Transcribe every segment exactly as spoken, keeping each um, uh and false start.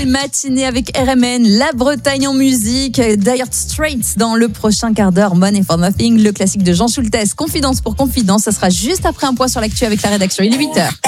matinée avec R M N, la Bretagne en musique, Dire Straits dans le prochain quart d'heure, Money for Nothing, le classique de Jean Schultes, Confidence pour Confidence, ça sera juste après un point sur l'actu avec la rédaction, il est huit heures.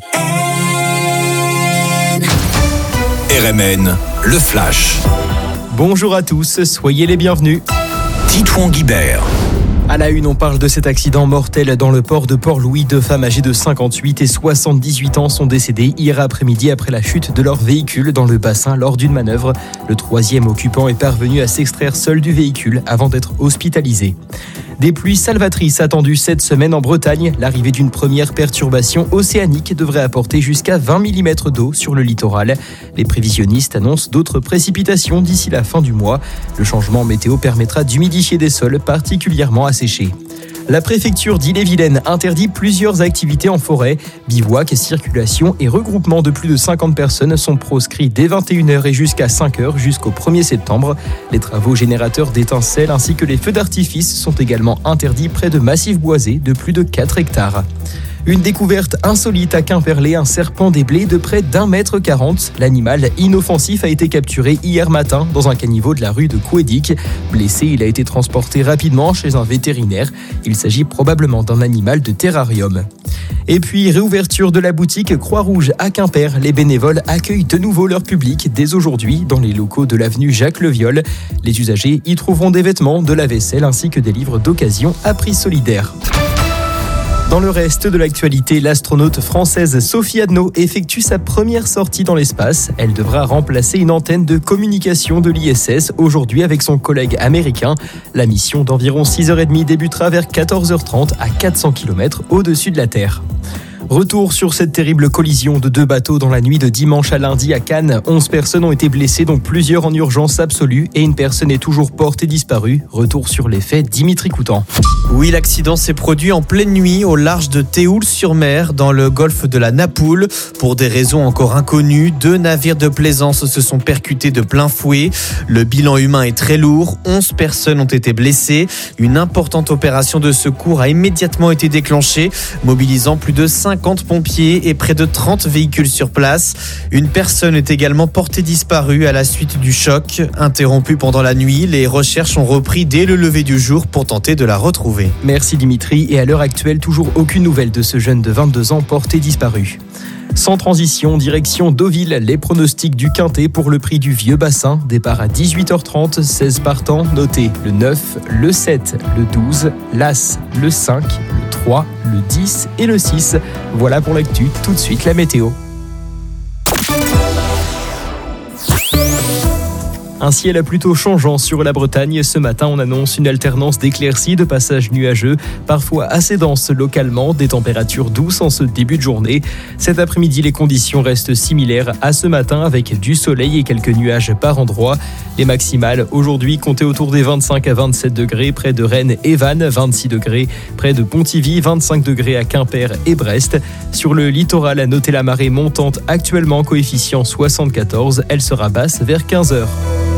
R M N, le Flash. Bonjour à tous, soyez les bienvenus. Titouan Guibert. À la une, on parle de cet accident mortel dans le port de Port-Louis. Deux femmes âgées de cinquante-huit et soixante-dix-huit ans sont décédées hier après-midi après la chute de leur véhicule dans le bassin lors d'une manœuvre. Le troisième occupant est parvenu à s'extraire seul du véhicule avant d'être hospitalisé. Des pluies salvatrices attendues cette semaine en Bretagne. L'arrivée d'une première perturbation océanique devrait apporter jusqu'à vingt millimètres d'eau sur le littoral. Les prévisionnistes annoncent d'autres précipitations d'ici la fin du mois. Le changement météo permettra d'humidifier des sols particulièrement asséchés. La préfecture d'Ille-et-Vilaine interdit plusieurs activités en forêt. Bivouac, circulation et regroupement de plus de cinquante personnes sont proscrits dès vingt et une heures et jusqu'à cinq heures jusqu'au premier septembre. Les travaux générateurs d'étincelles ainsi que les feux d'artifice sont également interdits près de massifs boisés de plus de quatre hectares. Une découverte insolite à Quimperlé, un serpent des blés de près d'un mètre quarante. L'animal inoffensif a été capturé hier matin dans un caniveau de la rue de Couédic. Blessé, il a été transporté rapidement chez un vétérinaire. Il s'agit probablement d'un animal de terrarium. Et puis, réouverture de la boutique Croix-Rouge à Quimper. Les bénévoles accueillent de nouveau leur public dès aujourd'hui dans les locaux de l'avenue Jacques-Le-Viol. Les usagers y trouveront des vêtements, de la vaisselle ainsi que des livres d'occasion à prix solidaire. Dans le reste de l'actualité, l'astronaute française Sophie Adno effectue sa première sortie dans l'espace. Elle devra remplacer une antenne de communication de l'I S S aujourd'hui avec son collègue américain. La mission d'environ six heures trente débutera vers quatorze heures trente à quatre cents kilomètres au-dessus de la Terre. Retour sur cette terrible collision de deux bateaux dans la nuit de dimanche à lundi à Cannes. onze personnes ont été blessées, dont plusieurs en urgence absolue et une personne est toujours portée disparue. Retour sur les faits, Dimitri Coutan. Oui, l'accident s'est produit en pleine nuit au large de Théoul-sur-Mer, dans le golfe de la Napoule. Pour des raisons encore inconnues, deux navires de plaisance se sont percutés de plein fouet. Le bilan humain est très lourd, onze personnes ont été blessées. Une importante opération de secours a immédiatement été déclenchée, mobilisant plus de cinquante pompiers et près de trente véhicules sur place. Une personne est également portée disparue à la suite du choc. Interrompue pendant la nuit, les recherches ont repris dès le lever du jour pour tenter de la retrouver. Merci Dimitri. Et à l'heure actuelle, toujours aucune nouvelle de ce jeune de vingt-deux ans porté disparu. Sans transition, direction Deauville, les pronostics du Quintet pour le prix du Vieux Bassin. Départ à dix-huit heures trente, seize partants, notez le neuf, le sept, le douze, l'As, le cinq, le trois, le dix et le six. Voilà pour l'actu, tout de suite la météo. Un ciel plutôt changeant sur la Bretagne. Ce matin, on annonce une alternance d'éclaircies, de passages nuageux, parfois assez denses localement, des températures douces en ce début de journée. Cet après-midi, les conditions restent similaires à ce matin avec du soleil et quelques nuages par endroits. Les maximales aujourd'hui comptaient autour des vingt-cinq à vingt-sept degrés près de Rennes et Vannes, vingt-six degrés près de Pontivy, vingt-cinq degrés à Quimper et Brest. Sur le littoral, à noter la marée montante actuellement coefficient soixante-quatorze, elle sera basse vers quinze heures.